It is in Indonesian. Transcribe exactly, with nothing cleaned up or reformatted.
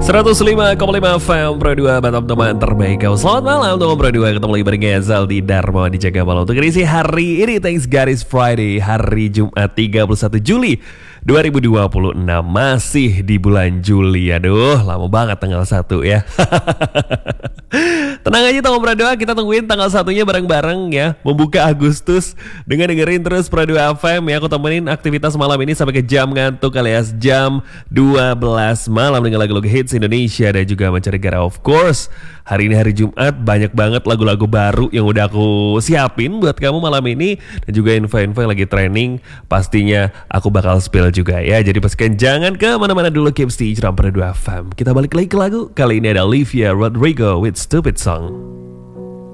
seratus lima koma lima F M Pro dua Batam teman terbaik kau. Selamat malam teman Pro dua. Ketemu lagi bareng Gezal di Dharma dijaga malam untuk edisi hari ini. Thanks God it's Friday, hari Jumat tiga puluh satu Juli dua ribu dua puluh enam. Masih di bulan Juli. Aduh, lama banget tanggal satu ya. Tenang aja teman Pro dua, kita tungguin tanggal satunya bareng-bareng ya. Membuka Agustus dengan dengerin terus Pro dua F M ya. Aku temenin aktivitas malam ini sampai ke jam ngantuk alias jam dua belas malam dengan lagu-lagu hits Indonesia dan juga mancanegara of course. Hari ini hari Jumat, banyak banget lagu-lagu baru yang udah aku siapin buat kamu malam ini. Dan juga info-info yang lagi trending pastinya aku bakal spill juga ya. Jadi pastikan jangan ke mana-mana dulu, keep stay di Pro dua F M. Kita balik lagi ke lagu. Kali ini ada Olivia Rodrigo with Stupid Song.